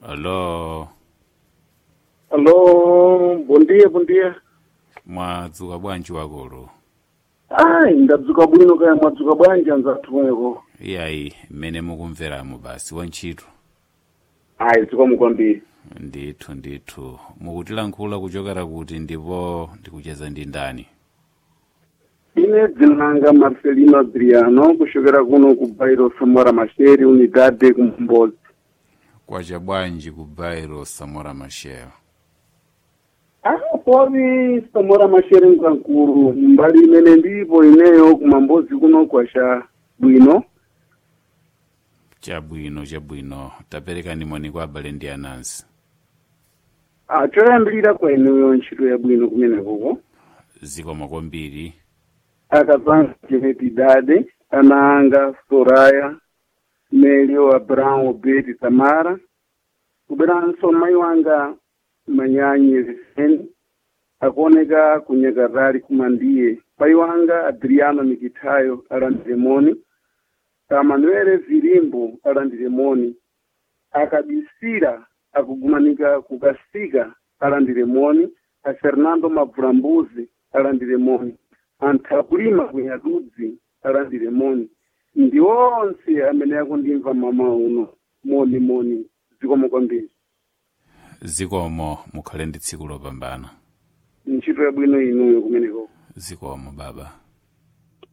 Alô? Alô, bom dia. Mwadzuka bwanji wakolo? Ndadzuka bwino kaya mwadzuka bwanji anzathuweko. Iyayi, mmene mukumveramo basi wantchito. Zikomo kwambiri. Ndithu. Mukutilankhula kuchokera kuti ndipo ndikucheza ndi ndani? Ine dzina langa Marcelino Adriano kuchokera kuno ku Bairro Samora Machel unidade kumbozi. Kwacha bwanji ku Bairro Samora Machel? Pori Samora Machel nkankulu mbali imene ndipo ineyo kumambozi kuno kwacha bwino. Chabwino. Tapereka nimoni kwa abale ndi anansi. Choyambirira kwa ineyo ntchito ya bwino kumene kuko. Zikomo kwambiri. Akazanga Dade, Ananga, Soraya, Melio, Abrão, Obedi, Tamara, kuberanso mai wanga Manyanyi Vicente, akoneka kunyagarari kumandiye, pai wanga Adriano Nikitayo alandiremoni, Manuele Virimbo alandiremoni, akabisira akugumanika kukasika alandiremoni, a Fernando Mavurambuzi alandiremoni. Antakulima kunyadudzi alandiremoni ndi onse amene akundimva mama uno moni zikomo kwambiri. Zikomo mukhale ndi tsiku lopambana. Ntchito yabwino inuyo kumeneko. Zikomo baba.